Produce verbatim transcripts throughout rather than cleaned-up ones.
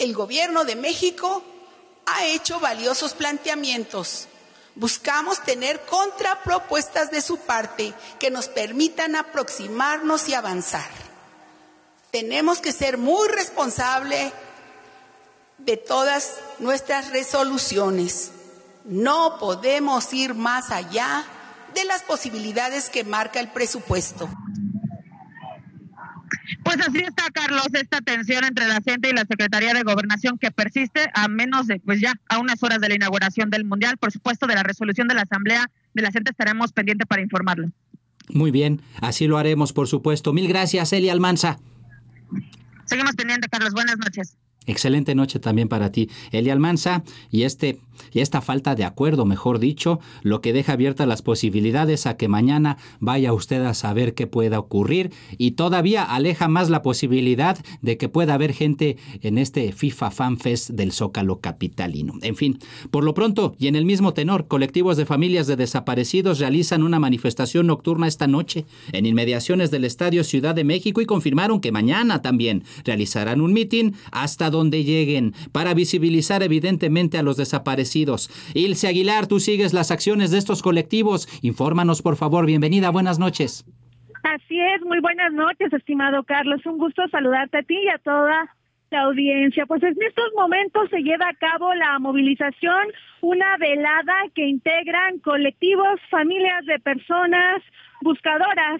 El Gobierno de México ha hecho valiosos planteamientos. Buscamos tener contrapropuestas de su parte que nos permitan aproximarnos y avanzar. Tenemos que ser muy responsables de todas nuestras resoluciones. No podemos ir más allá de las posibilidades que marca el presupuesto. Pues así está, Carlos, esta tensión entre la C E N T E y la Secretaría de Gobernación que persiste a menos de, pues ya, a unas horas de la inauguración del Mundial. Por supuesto, de la resolución de la Asamblea de la C E N T E estaremos pendientes para informarlo. Muy bien, así lo haremos, por supuesto. Mil gracias, Elia Almanza. Seguimos pendientes, Carlos. Buenas noches. Excelente noche también para ti, Elia Almanza, y este y esta falta de acuerdo, mejor dicho, lo que deja abiertas las posibilidades a que mañana vaya usted a saber qué pueda ocurrir y todavía aleja más la posibilidad de que pueda haber gente en este FIFA Fan Fest del Zócalo capitalino. En fin, por lo pronto y en el mismo tenor, colectivos de familias de desaparecidos realizan una manifestación nocturna esta noche en inmediaciones del Estadio Ciudad de México y confirmaron que mañana también realizarán un mitin hasta donde lleguen para visibilizar evidentemente a los desaparecidos. Ilse Aguilar, tú sigues las acciones de estos colectivos. Infórmanos, por favor. Bienvenida, buenas noches. Así es, muy buenas noches, estimado Carlos. Un gusto saludarte a ti y a toda la audiencia. Pues en estos momentos se lleva a cabo la movilización, una velada que integran colectivos, familias de personas buscadoras,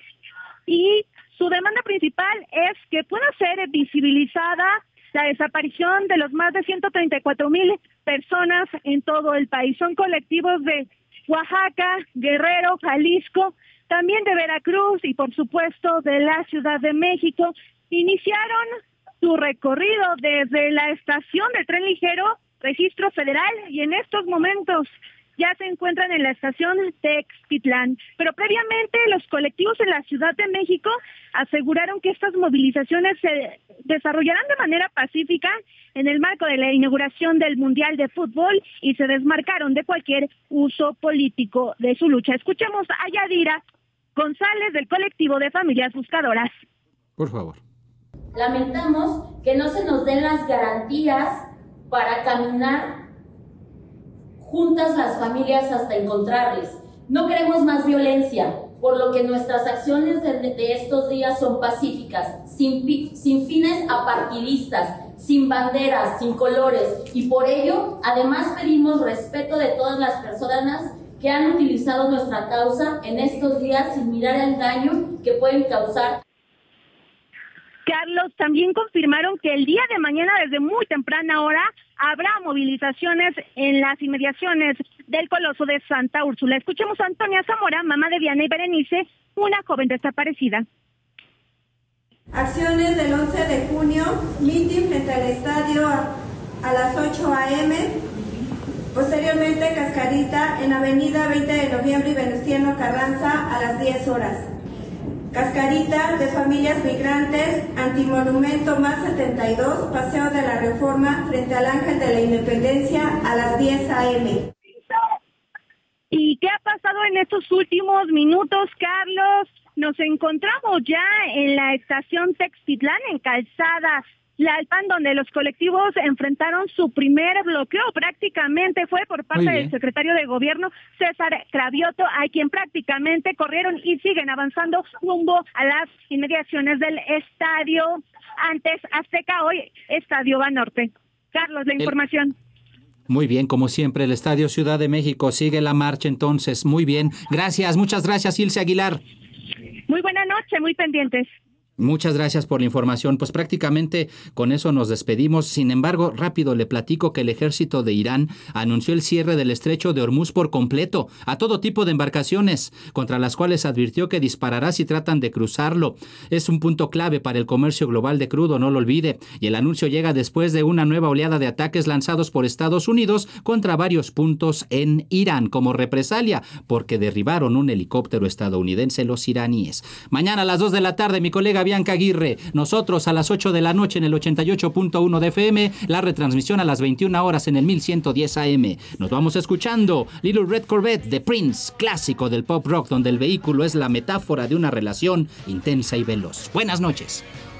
y su demanda principal es que pueda ser visibilizada la desaparición de los más de ciento treinta y cuatro mil personas en todo el país. Son colectivos de Oaxaca, Guerrero, Jalisco, también de Veracruz y por supuesto de la Ciudad de México. Iniciaron su recorrido desde la estación de tren ligero Registro Federal y en estos momentos ya se encuentran en la estación Textitlán. Pero previamente los colectivos en la Ciudad de México aseguraron que estas movilizaciones se desarrollarán de manera pacífica en el marco de la inauguración del Mundial de Fútbol y se desmarcaron de cualquier uso político de su lucha. Escuchemos a Yadira González del colectivo de familias buscadoras. Por favor. Lamentamos que no se nos den las garantías para caminar juntas las familias hasta encontrarles. No queremos más violencia, por lo que nuestras acciones de, de estos días son pacíficas, sin, sin fines apartidistas, sin banderas, sin colores, y por ello, además pedimos respeto de todas las personas que han utilizado nuestra causa en estos días sin mirar el daño que pueden causar. Carlos, también confirmaron que el día de mañana, desde muy temprana hora, habrá movilizaciones en las inmediaciones del Coloso de Santa Úrsula. Escuchemos a Antonia Zamora, mamá de Diana y Berenice, una joven desaparecida. Acciones del once de junio, mitin frente al estadio a, a las ocho a eme. Posteriormente, Cascarita en Avenida veinte de noviembre y Venustiano Carranza a las diez horas. Cascarita de familias migrantes, antimonumento más setenta y dos, Paseo de la Reforma, frente al Ángel de la Independencia a las diez a eme. ¿Y qué ha pasado en estos últimos minutos, Carlos? Nos encontramos ya en la estación Textitlán, en Calzada Tlalpan, donde los colectivos enfrentaron su primer bloqueo. Prácticamente fue por parte del secretario de Gobierno, César Cravioto, a quien prácticamente corrieron y siguen avanzando rumbo a las inmediaciones del estadio antes Azteca, hoy Estadio Banorte. Carlos, la información. Muy bien, como siempre, el Estadio Ciudad de México sigue la marcha entonces. Muy bien, gracias, muchas gracias, Ilse Aguilar. Muy buena noche, muy pendientes. Muchas gracias por la información. Pues prácticamente con eso nos despedimos. Sin embargo, rápido le platico que el ejército de Irán anunció el cierre del estrecho de Hormuz por completo a todo tipo de embarcaciones, contra las cuales advirtió que disparará si tratan de cruzarlo. Es un punto clave para el comercio global de crudo, no lo olvide. Y el anuncio llega después de una nueva oleada de ataques lanzados por Estados Unidos contra varios puntos en Irán, como represalia, porque derribaron un helicóptero estadounidense los iraníes. Mañana a las dos de la tarde, mi colega Bianca Aguirre, nosotros a las ocho de la noche en el ochenta y ocho punto uno de F M, la retransmisión a las veintiuna horas en el mil ciento diez A M. Nos vamos escuchando Little Red Corvette de Prince, clásico del pop rock, donde el vehículo es la metáfora de una relación intensa y veloz. Buenas noches.